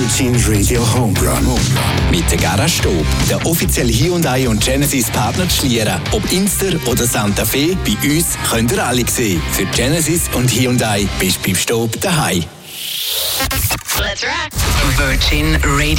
Virgin Radio Homerun. Mit der Garage Stob, der offizielle Hyundai und Genesis Partner zu Schlieren. Ob Inster oder Santa Fe, bei uns könnt ihr alle sehen. Für Genesis und Hyundai bist du beim Stob daheim. Let's rock. Virgin Radio.